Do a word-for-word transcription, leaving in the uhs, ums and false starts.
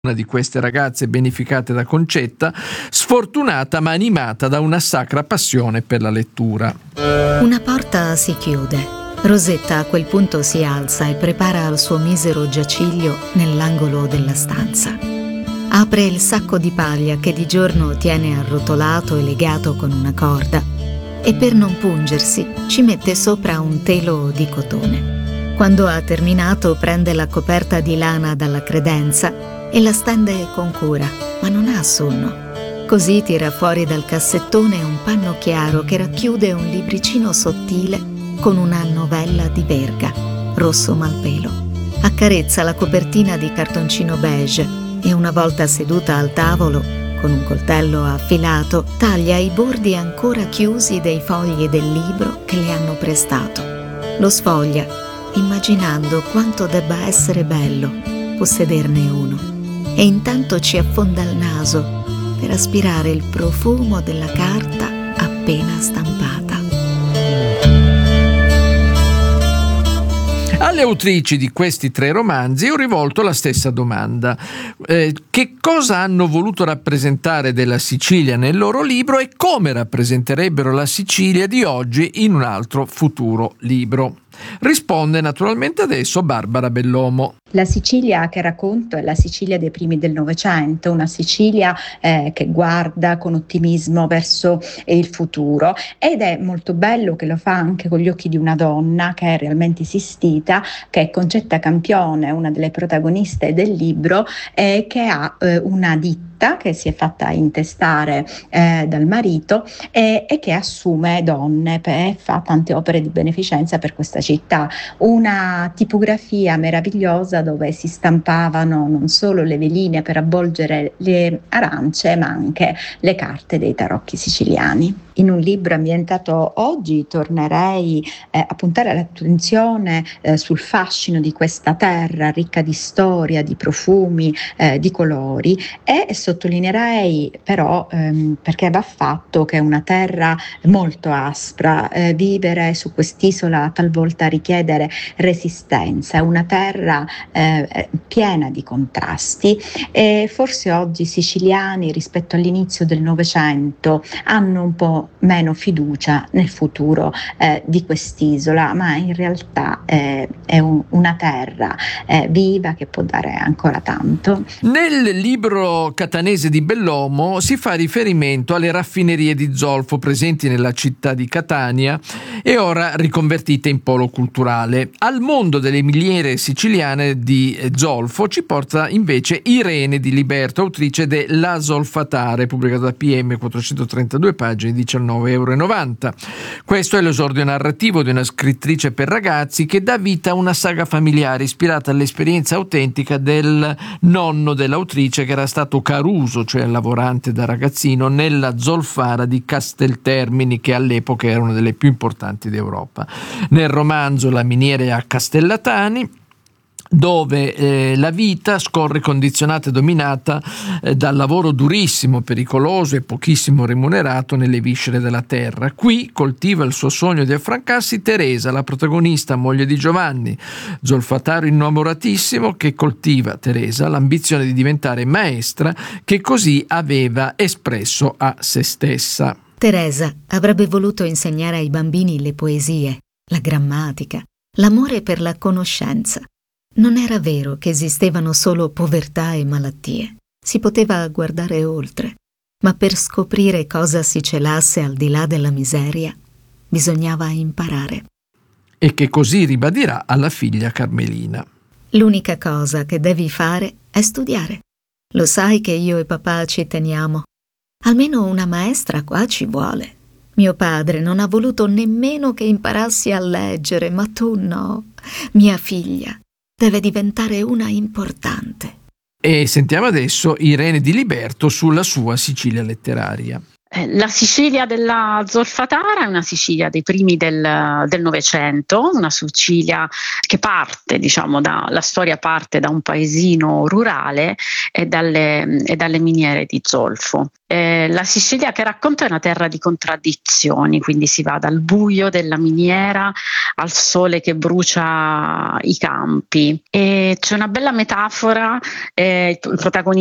Una di queste ragazze beneficate da Concetta, sfortunata ma animata da una sacra passione per la lettura. Una porta si chiude. Rosetta a quel punto si alza e prepara il suo misero giaciglio nell'angolo della stanza. Apre il sacco di paglia che di giorno tiene arrotolato e legato con una corda e per non pungersi ci mette sopra un telo di cotone. Quando ha terminato prende la coperta di lana dalla credenza e la stende con cura, ma non ha sonno. Così tira fuori dal cassettone un panno chiaro che racchiude un libricino sottile con una novella di Verga, rosso malpelo. Accarezza la copertina di cartoncino beige e una volta seduta al tavolo, con un coltello affilato, taglia i bordi ancora chiusi dei fogli del libro che le hanno prestato. Lo sfoglia, immaginando quanto debba essere bello possederne uno. E intanto ci affonda il naso per aspirare il profumo della carta appena stampata. Alle autrici di questi tre romanzi ho rivolto la stessa domanda. Eh, che cosa hanno voluto rappresentare della Sicilia nel loro libro e come rappresenterebbero la Sicilia di oggi in un altro futuro libro? Risponde naturalmente adesso Barbara Bellomo. La Sicilia che racconto è la Sicilia dei primi del Novecento, una Sicilia eh, che guarda con ottimismo verso eh, il futuro, ed è molto bello che lo fa anche con gli occhi di una donna che è realmente esistita, che è Concetta Campione, una delle protagoniste del libro, eh, che ha eh, una ditta che si è fatta intestare eh, dal marito e, e che assume donne e fa tante opere di beneficenza per questa città. Una tipografia meravigliosa dove si stampavano non solo le veline per avvolgere le arance, ma anche le carte dei tarocchi siciliani. In un libro ambientato oggi tornerei eh, a puntare l'attenzione eh, sul fascino di questa terra ricca di storia, di profumi, eh, di colori, e sottolineerei però, ehm, perché va fatto che è una terra molto aspra, eh, vivere su quest'isola talvolta richiedere resistenza, è una terra eh, piena di contrasti, e forse oggi i siciliani rispetto all'inizio del Novecento hanno un po' meno fiducia nel futuro eh, di quest'isola, ma in realtà eh, è un, una terra eh, viva che può dare ancora tanto. Nel libro catanese di Bellomo si fa riferimento alle raffinerie di zolfo presenti nella città di Catania e ora riconvertite in polo culturale. Al mondo delle miniere siciliane di zolfo ci porta invece Irene Di Liberto, autrice de La Zolfatare, pubblicata da P M, quattrocentotrentadue pagine, diciannove euro e novanta. Questo è l'esordio narrativo di una scrittrice per ragazzi che dà vita a una saga familiare ispirata all'esperienza autentica del nonno dell'autrice, che era stato caruso, cioè lavorante da ragazzino, nella zolfara di Casteltermini, che all'epoca era una delle più importanti d'Europa. Nel romanzo la miniera è a Castellatani, dove eh, la vita scorre condizionata e dominata eh, dal lavoro durissimo, pericoloso e pochissimo remunerato nelle viscere della terra. Qui coltiva il suo sogno di affrancarsi Teresa, la protagonista, moglie di Giovanni, zolfatario innamoratissimo, che coltiva, Teresa, l'ambizione di diventare maestra, che così aveva espresso a se stessa. Teresa avrebbe voluto insegnare ai bambini le poesie, la grammatica, l'amore per la conoscenza. Non era vero che esistevano solo povertà e malattie. Si poteva guardare oltre, ma per scoprire cosa si celasse al di là della miseria, bisognava imparare. E che così ribadirà alla figlia Carmelina. L'unica cosa che devi fare è studiare. Lo sai che io e papà ci teniamo. Almeno una maestra qua ci vuole. Mio padre non ha voluto nemmeno che imparassi a leggere, ma tu no, mia figlia. Deve diventare una importante. E sentiamo adesso Irene Di Liberto sulla sua Sicilia letteraria. La Sicilia della Zolfatara è una Sicilia dei primi del, del Novecento, una Sicilia che parte, diciamo, da, la storia parte da un paesino rurale e dalle, e dalle miniere di zolfo. Eh, la Sicilia che racconta è una terra di contraddizioni, quindi si va dal buio della miniera al sole che brucia i campi. E c'è una bella metafora, eh, il protagonista